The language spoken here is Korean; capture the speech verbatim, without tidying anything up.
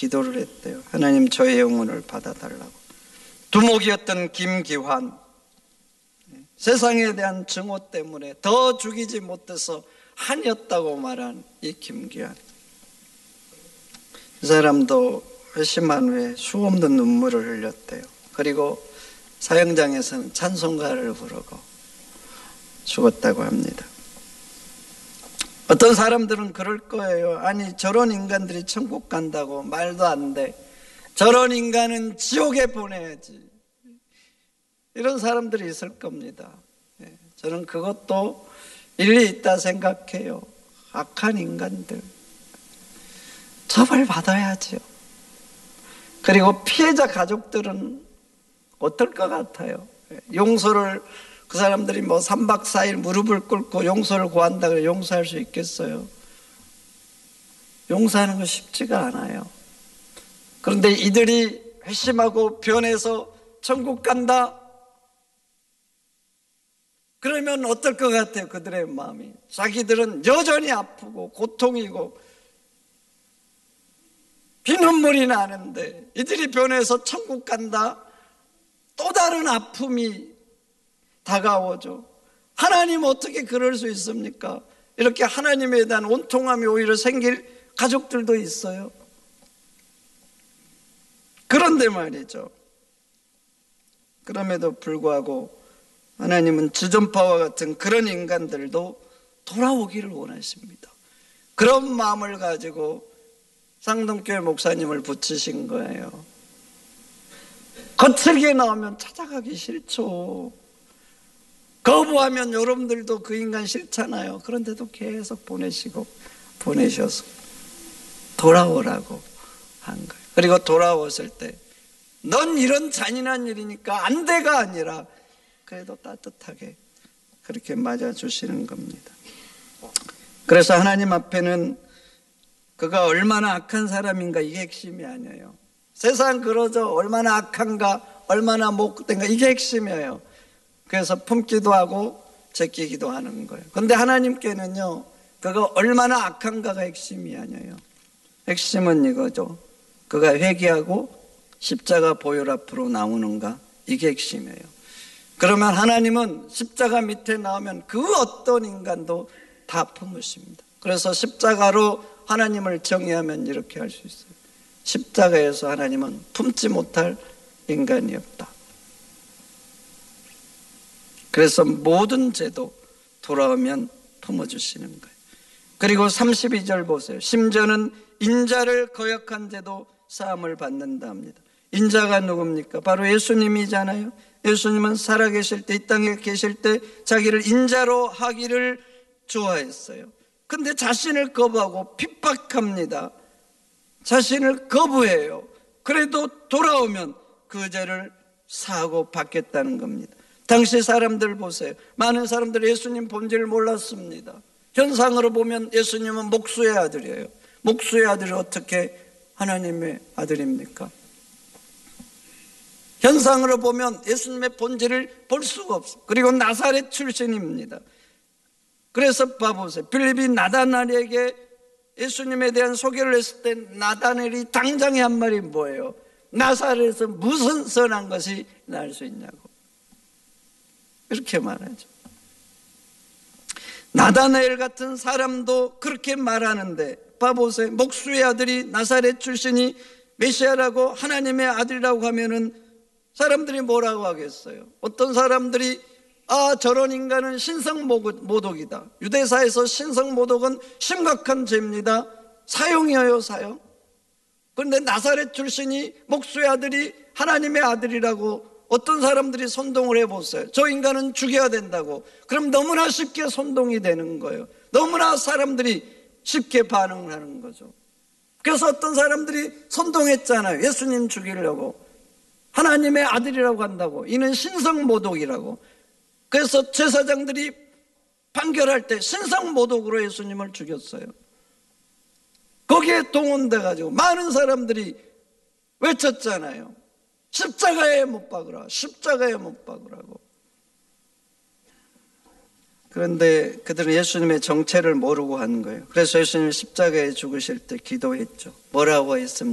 기도를 했대요. 하나님, 저의 영혼을 받아달라고. 두목이었던 김기환, 세상에 대한 증오 때문에 더 죽이지 못해서 한이었다고 말한 이 김기환, 이 사람도 회심한 후에 수없는 눈물을 흘렸대요. 그리고 사형장에서는 찬송가를 부르고 죽었다고 합니다. 어떤 사람들은 그럴 거예요. 아니, 저런 인간들이 천국 간다고? 말도 안 돼. 저런 인간은 지옥에 보내야지. 이런 사람들이 있을 겁니다. 저는 그것도 일리 있다 생각해요. 악한 인간들 처벌받아야죠. 그리고 피해자 가족들은 어떨 것 같아요? 용서를, 그 사람들이 뭐 삼 박 사 일 무릎을 꿇고 용서를 구한다 그래 용서할 수 있겠어요? 용서하는 거 쉽지가 않아요. 그런데 이들이 회심하고 변해서 천국 간다? 그러면 어떨 것 같아요? 그들의 마음이. 자기들은 여전히 아프고 고통이고 피눈물이 나는데 이들이 변해서 천국 간다? 또 다른 아픔이 다가오죠. 하나님 어떻게 그럴 수 있습니까? 이렇게 하나님에 대한 온통함이 오히려 생길 가족들도 있어요. 그런데 말이죠, 그럼에도 불구하고 하나님은 주전파와 같은 그런 인간들도 돌아오기를 원하십니다. 그런 마음을 가지고 쌍동교회 목사님을 붙이신 거예요. 거칠게 나오면 찾아가기 싫죠. 거부하면 여러분들도 그 인간 싫잖아요. 그런데도 계속 보내시고 보내셔서 돌아오라고 한 거예요. 그리고 돌아왔을 때 넌 이런 잔인한 일이니까 안 돼가 아니라 그래도 따뜻하게 그렇게 맞아주시는 겁니다. 그래서 하나님 앞에는 그가 얼마나 악한 사람인가 이게 핵심이 아니에요. 세상 그러죠. 얼마나 악한가, 얼마나 못된가 이게 핵심이에요. 그래서 품기도 하고 제끼기도 하는 거예요. 그런데 하나님께는요, 그가 얼마나 악한가가 핵심이 아니에요. 핵심은 이거죠. 그가 회개하고 십자가 보혈 앞으로 나오는가, 이게 핵심이에요. 그러면 하나님은 십자가 밑에 나오면 그 어떤 인간도 다 품으십니다. 그래서 십자가로 하나님을 정의하면 이렇게 할 수 있어요. 십자가에서 하나님은 품지 못할 인간이 없다. 그래서 모든 죄도 돌아오면 품어주시는 거예요. 그리고 삼십이 절 보세요. 심지어는 인자를 거역한 죄도 사함을 받는다 합니다. 인자가 누굽니까? 바로 예수님이잖아요. 예수님은 살아계실 때, 이 땅에 계실 때 자기를 인자로 하기를 좋아했어요. 근데 자신을 거부하고 핍박합니다. 자신을 거부해요. 그래도 돌아오면 그 죄를 사하고 받겠다는 겁니다. 당시 사람들 보세요. 많은 사람들이 예수님 본질을 몰랐습니다. 현상으로 보면 예수님은 목수의 아들이에요. 목수의 아들이 어떻게 하나님의 아들입니까? 현상으로 보면 예수님의 본질을 볼 수가 없어요. 그리고 나사렛 출신입니다. 그래서 봐보세요. 빌립이 나다나엘에게 예수님에 대한 소개를 했을 때 나다나엘이 당장에 한 말이 뭐예요? 나사렛에서 무슨 선한 것이 날 수 있냐고 이렇게 말하죠. 나다나엘 같은 사람도 그렇게 말하는데 봐보세요. 목수의 아들이 나사렛 출신이 메시아라고 하나님의 아들이라고 하면은 사람들이 뭐라고 하겠어요? 어떤 사람들이 아, 저런 인간은 신성모독이다. 유대사에서 신성모독은 심각한 죄입니다. 사형이에요, 사형. 그런데 나사렛 출신이 목수의 아들이 하나님의 아들이라고 어떤 사람들이 선동을 해보세요. 저 인간은 죽여야 된다고. 그럼 너무나 쉽게 선동이 되는 거예요. 너무나 사람들이 쉽게 반응을 하는 거죠. 그래서 어떤 사람들이 선동했잖아요. 예수님 죽이려고. 하나님의 아들이라고 한다고. 이는 신성모독이라고. 그래서 제사장들이 판결할 때 신성모독으로 예수님을 죽였어요. 거기에 동원돼가지고 많은 사람들이 외쳤잖아요. 십자가에 못 박으라. 십자가에 못 박으라고. 그런데 그들은 예수님의 정체를 모르고 한 거예요. 그래서 예수님이 십자가에 죽으실 때 기도했죠. 뭐라고 했습니까?